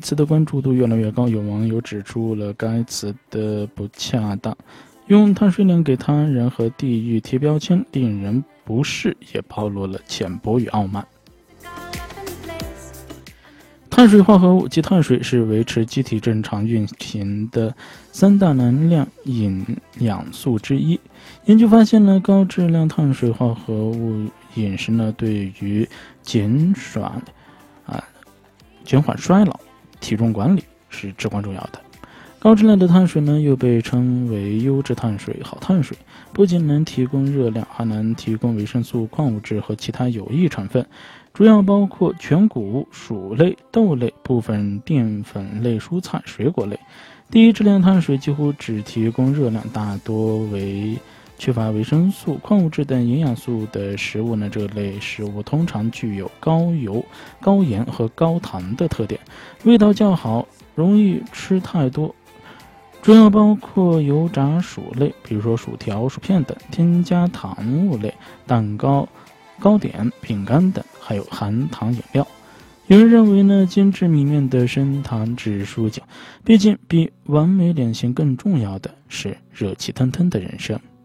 词的关注度越来越高，有网友指出了该词的不恰当，用碳水量给他人和地域贴标签，令人不适，也暴露了浅薄与傲慢。碳水化合物及碳水是维持机体正常运行的三大能量营养素之一。研究发现呢，高质量碳水化合物饮食呢，对于减缓衰老、体重管理是至关重要的。高质量的碳水呢，又被称为优质碳水、好碳水，不仅能提供热量，还能提供维生素、矿物质和其他有益成分，主要包括全谷物、薯类、豆类、部分淀粉类蔬菜、水果类。低质量碳水几乎只提供热量，大多为缺乏维生素、矿物质等营养素的食物呢，这类食物通常具有高油、高盐和高糖的特点，味道较好，容易吃太多。主要包括油炸薯类，比如说薯条、薯片等，添加糖物类、蛋糕、糕点、饼干等，还有含糖饮料。有人认为呢，精致米面的升糖指数较，毕竟比完美脸型更重要的是热气腾腾的人生。